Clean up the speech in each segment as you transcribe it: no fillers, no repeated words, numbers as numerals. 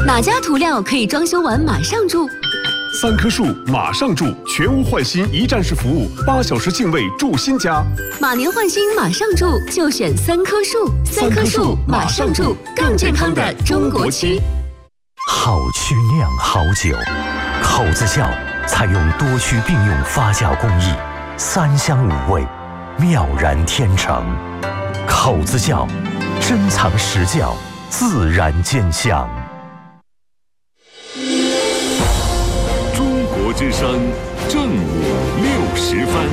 哪家涂料可以装修完马上住 ？3棵树马上住，全屋换新一站式服务，8小时净位住新家。 马年换新马上住，就选3棵树。3棵树马上住，更健康的中国区。 好曲酿好酒，口子窖采用多区并用发酵工艺，3香5味，妙然天成。口子窖，珍藏实窖，自然兼香。 中国之声正午60分。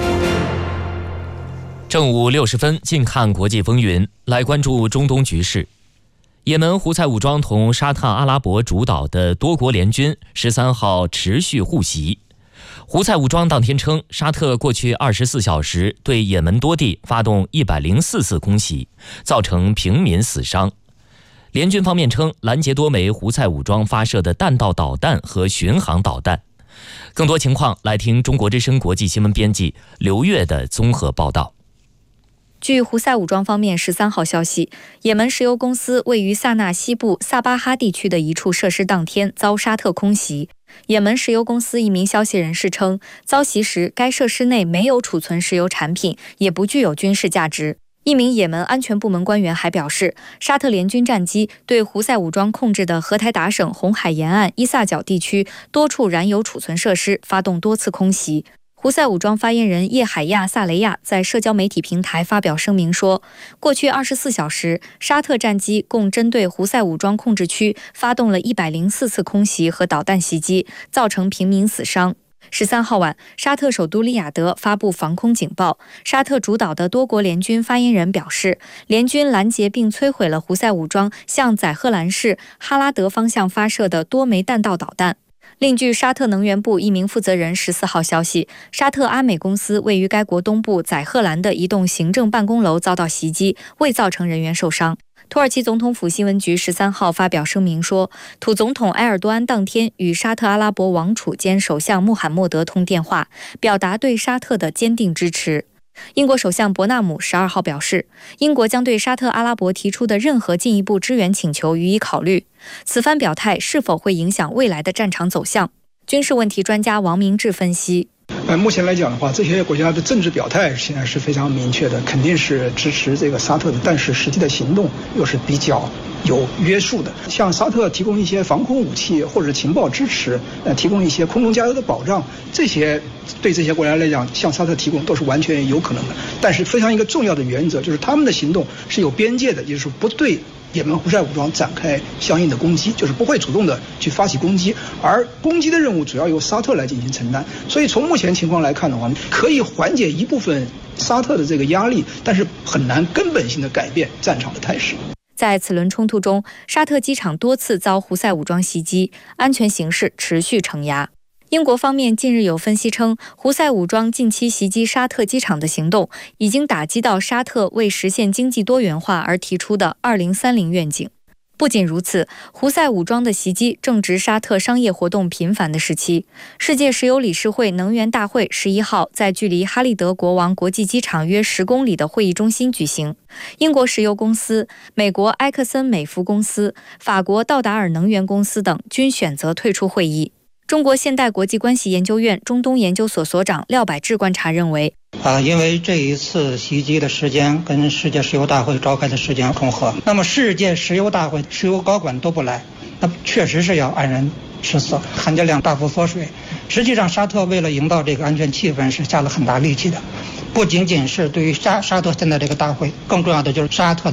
正午60分，近看国际风云，来关注中东局势。也门胡塞武装同沙特阿拉伯主导的多国联军13号持续互袭。胡塞武装当天称，沙特过去24小时对也门多地发动104次空袭，造成平民死伤。联军方面称，拦截多枚胡塞武装发射的弹道导弹和巡航导弹。更多情况来听中国之声国际新闻编辑刘越的综合报道。 据胡塞武装方面13号消息，也门石油公司位于萨那西部萨巴哈地区的一处设施当天遭沙特空袭。也门石油公司一名消息人士称，遭袭时该设施内没有储存石油产品，也不具有军事价值。一名也门安全部门官员还表示，沙特联军战机对胡塞武装控制的荷台达省红海沿岸伊萨角地区多处燃油储存设施发动多次空袭。胡塞武装发言人叶海亚·萨雷亚在社交媒体平台发表声明说，过去24小时，沙特战机共针对胡塞武装控制区发动了104次空袭和导弹袭击，造成平民死伤。13号晚，沙特首都利雅得发布防空警报。沙特主导的多国联军发言人表示，联军拦截并摧毁了胡塞武装向载赫兰市哈拉德方向发射的多枚弹道导弹。另据沙特能源部一名负责人14号消息，沙特阿美公司位于该国东部载赫兰的一栋行政办公楼遭到袭击，未造成人员受伤。土耳其总统府新闻局13号发表声明说，土总统埃尔多安当天与沙特阿拉伯王储兼首相穆罕默德通电话，表达对沙特的坚定支持。英国首相伯纳姆12号表示，英国将对沙特阿拉伯提出的任何进一步支援请求予以考虑。此番表态是否会影响未来的战场走向？军事问题专家王明志分析， 目前来讲的话，这些国家的政治表态现在是非常明确的，肯定是支持这个沙特的，但是实际的行动又是比较有约束的。向沙特提供一些防空武器或者情报支持，提供一些空中加油的保障，这些对这些国家来讲，向沙特提供都是完全有可能的。但是非常一个重要的原则就是他们的行动是有边界的，也就是不对也门胡塞武装展开相应的攻击，就是不会主动的去发起攻击，而攻击的任务主要由沙特来进行承担。所以从目前情况来看的话，可以缓解一部分沙特的这个压力，但是很难根本性的改变战场的态势。 在此轮冲突中，沙特机场多次遭胡塞武装袭击，安全形势持续承压。英国方面近日有分析称，胡塞武装近期袭击沙特机场的行动已经打击到沙特为实现经济多元化而提出的2030愿景。不仅如此，胡塞武装的袭击正值沙特商业活动频繁的时期。世界石油理事会能源大会11号在距离哈利德国王国际机场约10公里的会议中心举行。英国石油公司、美国埃克森美孚公司、法国道达尔能源公司等均选择退出会议。中国现代国际关系研究院中东研究所所长廖百志观察认为， 因为这一次袭击的时间跟世界石油大会召开的时间重合，那么世界石油大会石油高管都不来，那确实是要黯然失色，含金量大幅缩水。实际上沙特为了营造这个安全气氛是下了很大力气的，不仅仅是对于沙特现在这个大会，更重要的就是沙特的